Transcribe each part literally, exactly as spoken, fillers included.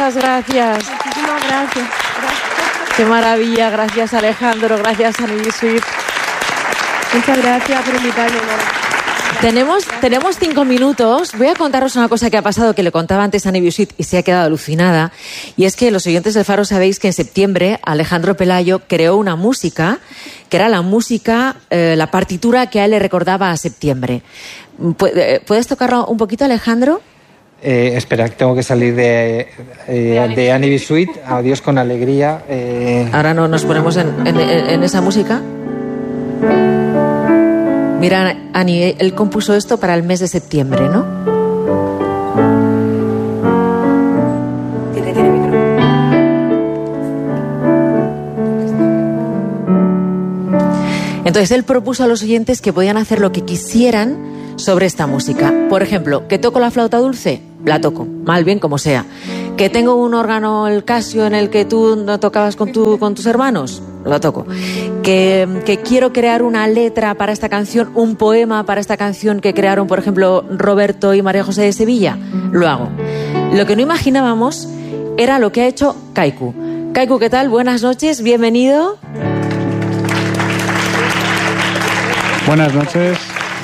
Muchas gracias. Muchísimas gracias. gracias. Qué maravilla. Gracias, Alejandro. Gracias, Annie Sweet. Muchas gracias por invitarme. Tenemos, tenemos cinco minutos. Voy a contaros una cosa que ha pasado, que le contaba antes a Annie Sweet y se ha quedado alucinada. Y es que los oyentes del Faro sabéis que en septiembre Alejandro Pelayo creó una música que era la música, eh, la partitura que a él le recordaba a septiembre. ¿Puedes tocarlo un poquito, Alejandro? Eh, espera, tengo que salir de, eh, de Annie Sweet. Adiós con alegría. Eh... Ahora no nos ponemos en, en, en esa música. Mira, Ani, él compuso esto para el mes de septiembre, ¿no? Tiene, tiene micro. Entonces él propuso a los oyentes que podían hacer lo que quisieran sobre esta música. Por ejemplo, que toco la flauta dulce, la toco, mal bien como sea. Que tengo un órgano, el Casio, en el que tú no tocabas con, tu, con tus hermanos, lo toco. Que, que quiero crear una letra para esta canción, un poema para esta canción que crearon, por ejemplo, Roberto y María José de Sevilla, lo hago. Lo que no imaginábamos era lo que ha hecho Kaiku. Kaiku, ¿qué tal? Buenas noches, bienvenido. Buenas noches.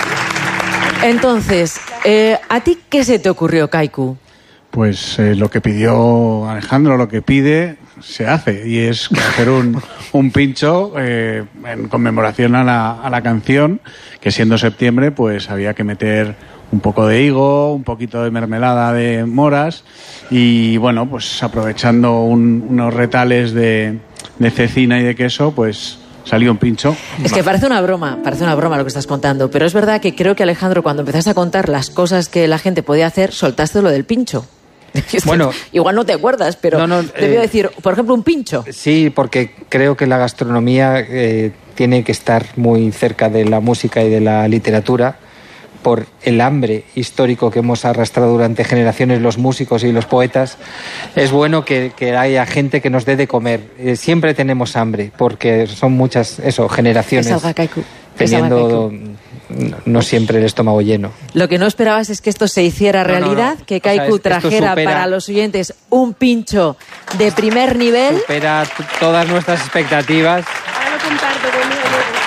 Entonces, eh, ¿a ti qué se te ocurrió, Kaiku? Pues eh, lo que pidió Alejandro, lo que pide, se hace. Y es hacer un, un pincho eh, en conmemoración a la, a la canción, que siendo septiembre, pues había que meter un poco de higo, un poquito de mermelada de moras y, bueno, pues aprovechando un, unos retales de, de cecina y de queso, pues salió un pincho. Es que parece una broma, parece una broma lo que estás contando, pero es verdad que creo que, Alejandro, cuando empezaste a contar las cosas que la gente podía hacer, soltaste lo del pincho. Bueno, igual no te acuerdas, pero no, no, debió eh, decir, por ejemplo, un pincho. Sí, porque creo que la gastronomía eh, tiene que estar muy cerca de la música y de la literatura por el hambre histórico que hemos arrastrado durante generaciones los músicos y los poetas. Es bueno que, que haya gente que nos dé de comer. Eh, siempre tenemos hambre, porque son muchas, eso, generaciones teniendo no siempre el estómago lleno. Lo que no esperabas es que esto se hiciera realidad, no, no. que Kaiku o sea, trajera supera, para los oyentes un pincho de primer nivel. Supera todas nuestras expectativas. Ahora lo comparto conmigo.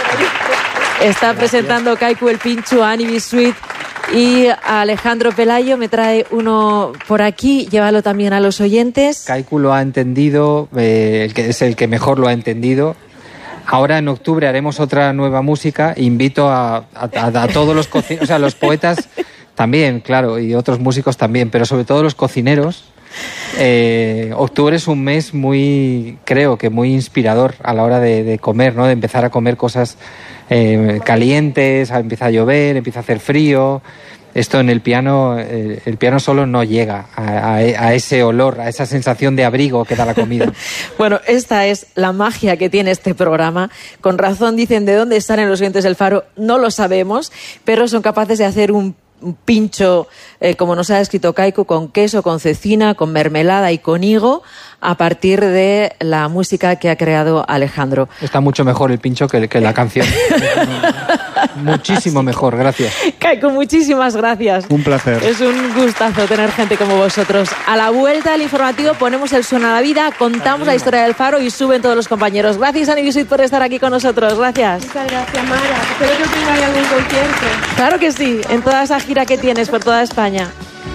Está presentando Kaiku el pincho a Annie Sweet y a Alejandro Pelayo. Me trae uno por aquí, llévalo también a los oyentes. Kaiku lo ha entendido, eh, el que es el que mejor lo ha entendido. Ahora en octubre haremos otra nueva música. Invito a, a, a, a todos los cocineros, o sea, los poetas también, claro, y otros músicos también, pero sobre todo los cocineros. Eh, octubre es un mes muy, creo que muy inspirador a la hora de, de comer, ¿no? De empezar a comer cosas eh, calientes, empieza a llover, empieza a hacer frío. Esto en el piano, eh, el piano solo no llega a, a, a ese olor, a esa sensación de abrigo que da la comida. Bueno, esta es la magia que tiene este programa. Con razón dicen de dónde salen los oyentes del Faro, no lo sabemos, pero son capaces de hacer un un pincho, eh, como nos ha escrito Kaiku, con queso, con cecina, con mermelada y con higo, a partir de la música que ha creado Alejandro. Está mucho mejor el pincho que, que la canción. Muchísimo mejor, gracias. Kaiku, muchísimas gracias. Un placer. Es un gustazo tener gente como vosotros. A la vuelta del informativo ponemos el Suena la Vida, contamos la historia del Faro y suben todos los compañeros. Gracias, Annie Sweet, por estar aquí con nosotros. Gracias. Muchas gracias, Mara. Espero que tengáis algún concierto. Claro que sí, en toda esa gira que tienes por toda España.